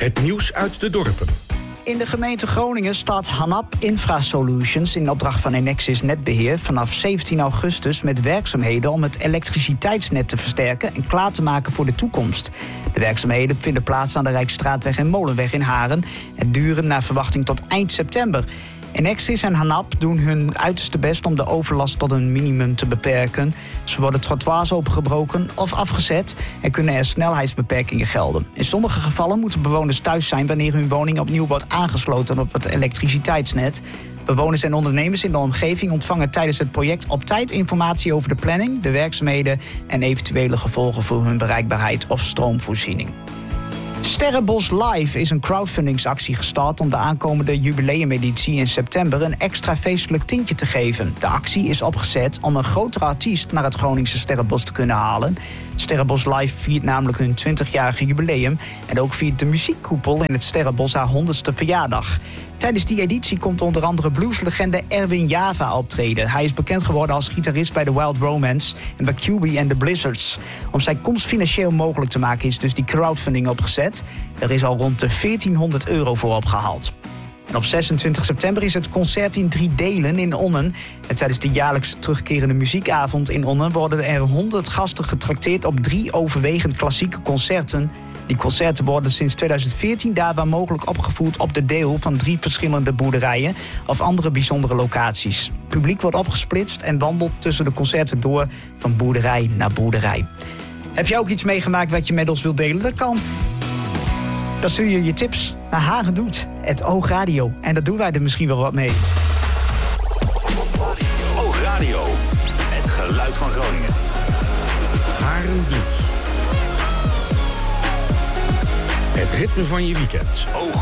Het nieuws uit de dorpen. In de gemeente Groningen start Hanap Infrasolutions in opdracht van Enexis Netbeheer vanaf 17 augustus met werkzaamheden om het elektriciteitsnet te versterken en klaar te maken voor de toekomst. De werkzaamheden vinden plaats aan de Rijksstraatweg en Molenweg in Haren en duren naar verwachting tot eind september. Enexis en Hanap doen hun uiterste best om de overlast tot een minimum te beperken. Zo worden trottoirs opengebroken of afgezet en kunnen er snelheidsbeperkingen gelden. In sommige gevallen moeten bewoners thuis zijn wanneer hun woning opnieuw wordt aangesloten op het elektriciteitsnet. Bewoners en ondernemers in de omgeving ontvangen tijdens het project op tijd informatie over de planning, de werkzaamheden en eventuele gevolgen voor hun bereikbaarheid of stroomvoorziening. Sterrenbos Live is een crowdfundingsactie gestart om de aankomende jubileumeditie in september een extra feestelijk tintje te geven. De actie is opgezet om een grotere artiest naar het Groningse Sterrenbos te kunnen halen. Sterrenbos Live viert namelijk hun 20-jarige jubileum en ook viert de muziekkoepel in het Sterrenbos haar 100ste verjaardag. Tijdens die editie komt onder andere blueslegende Erwin Java optreden. Hij is bekend geworden als gitarist bij The Wild Romance en bij QB and the Blizzards. Om zijn komst financieel mogelijk te maken is dus die crowdfunding opgezet. Er is al rond de €1400 voor opgehaald. En op 26 september is het concert in 3 delen in Onnen. En tijdens de jaarlijks terugkerende muziekavond in Onnen worden er 100 gasten getrakteerd op 3 overwegend klassieke concerten. Die concerten worden sinds 2014 daar waar mogelijk opgevoerd op de deel van 3 verschillende boerderijen of andere bijzondere locaties. Het publiek wordt opgesplitst en wandelt tussen de concerten door van boerderij naar boerderij. Heb jij ook iets meegemaakt wat je met ons wilt delen? Dat kan. Dan stuur je je tips naar harendoet@oogradio. En dat doen wij er misschien wel wat mee. Oogradio, het geluid van Groningen. Harendoet. Het ritme van je weekend.